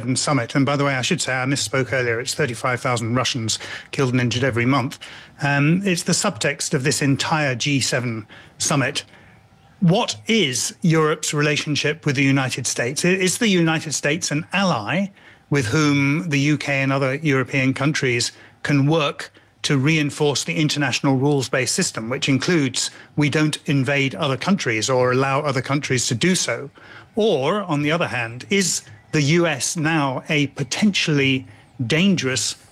G7 summit. And by the way, I should say I misspoke earlier. It's 35,000 Russians killed and injured every month. It's the subtext of this entire G7 summit. What is Europe's relationship with the United States? Is the United States an ally with whom the UK and other European countries can work to reinforce the international rules-based system, which includes we don't invade other countries or allow other countries to do so? Or, on the other hand, is the US now a potentially dangerous